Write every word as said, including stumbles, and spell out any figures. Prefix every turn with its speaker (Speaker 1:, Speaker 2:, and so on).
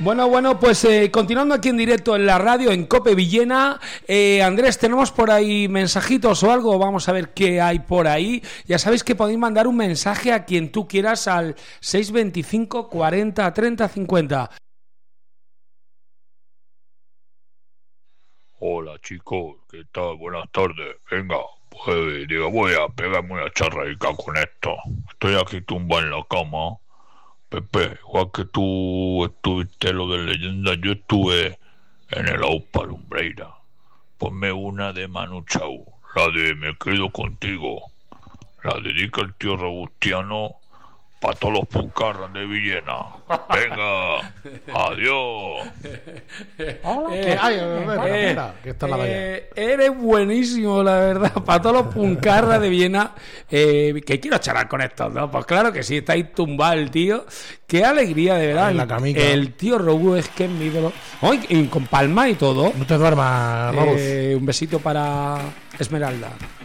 Speaker 1: Bueno, bueno, pues eh, continuando aquí en directo en la radio, en Cope Villena. eh, Andrés, ¿tenemos por ahí mensajitos o algo? Vamos a ver qué hay por ahí. Ya sabéis que podéis mandar un mensaje a quien tú quieras al seis veinticinco, cuarenta, treinta, cincuenta.
Speaker 2: Hola chicos, ¿qué tal? Buenas tardes. Venga, pues digo, voy a pegarme una charraica con esto. Estoy aquí tumbado en la cama. Pepe, igual que tú estuviste lo de leyenda, yo estuve en el Aupa Lumbreira. Ponme una de Manu Chao, la de Me quedo contigo. La dedica el tío Robustiano para todos los puncarras de Villena. Venga, adiós.
Speaker 3: Hola,
Speaker 1: Eh,
Speaker 3: ¿qué hay? Espera,
Speaker 1: eh,
Speaker 3: espera, que esta es la bella.
Speaker 1: eh, eres buenísimo, la verdad. Para todos los puncarras de Viena, eh, que quiero charlar con estos dos. Pues claro que sí, está ahí tumbado el tío. Qué alegría, de verdad.
Speaker 3: En la camica.
Speaker 1: El tío Robu es que es mi ídolo. Hoy, y con palma y todo.
Speaker 3: No te duermas, Robus.
Speaker 1: Eh, un besito para Esmeralda.